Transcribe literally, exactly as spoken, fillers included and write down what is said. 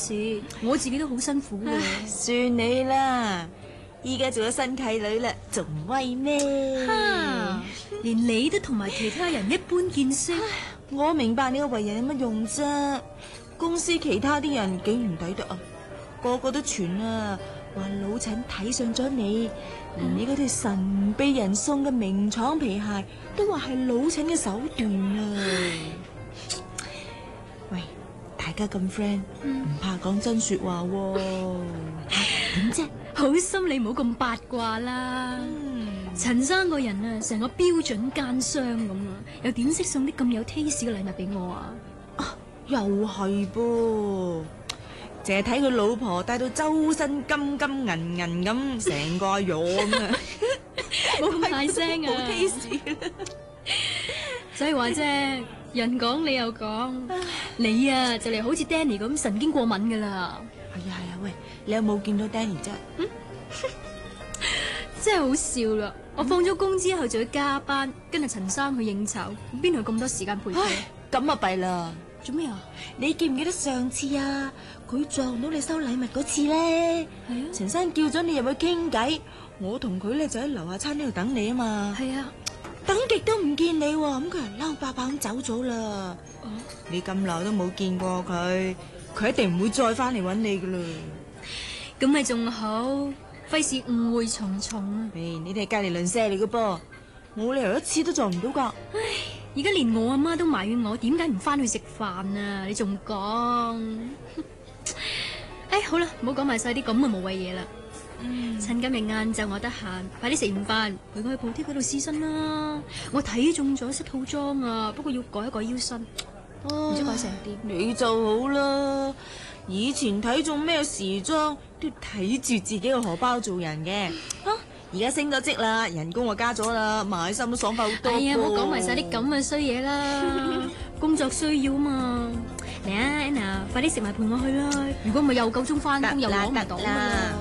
事，我自己都好辛苦嘅。 算你啦，依家做咗新契女啦，仲唔威咩？ 連你都同埋其他人一般見識。 我明白你個為人有乜用啫？公司其他啲人幾唔抵得啊，個個都傳啊，話老陳睇上咗你，連你嗰條神秘人送嘅名廠皮鞋都話係老陳嘅手段啊！喂，大家咁 friend，唔怕講真說話喎？點啫？ 好心你唔好咁八卦啦。陳生個人啊，成個標準奸商咁啊，又點識送啲咁有 taste 嘅禮物俾我啊？ 啊，又係噃，淨係睇佢老婆戴到周身金金銀銀咁，成個阿玉咁啊！ 冇咁大聲啊！ 冇 taste。 所以話啫，人講你又講，你啊就嚟好似 Danny 咁神經過敏噶啦。 係啊係啊，喂，你有冇見到 Danny 啫？ 嗯，真係好笑啦！我放咗工之後就要加班，跟住陳生去應酬，邊度咁多時間陪佢？ 咁啊弊啦！ 做咩啊？ 你記唔記得上次啊，佢撞到你收禮物嗰次咧？係啊，陳生叫咗你入去傾偈，我同佢咧就喺樓下餐廳度等你啊嘛。 係啊， 等極都唔見你喎，咁佢人嬲爆爆咁走咗啦。哦，你咁耐都冇見過佢，佢一定唔會再翻嚟揾你噶啦。 咁咪仲好，費事誤會重重啊！ 誒，你哋係隔籬鄰舍嚟噶噃，冇理由一次都做唔到噶。 唉，而家連我阿媽都埋怨我，點解唔翻去食飯啊？你仲講？唉，好啦，唔好講埋晒啲咁嘅無謂嘢啦。嗯，趁今日晏晝我得閒，快啲食完飯陪我去鋪貼嗰度試身啦。我睇中咗式套裝啊，不過要改一改腰身，唔知改成點。 你就好啦，以前睇中咩時裝都要睇住自己個荷包做人嘅。啊，而家升咗職啦，人工我加咗啦，買衫都爽快好多。 哎呀，唔好講埋晒啲咁嘅衰嘢啦，工作需要啊嘛。嚟啊 ，Anna，快啲食埋陪我去啦！如果唔係又夠鐘翻工，又攞唔到㗎啦。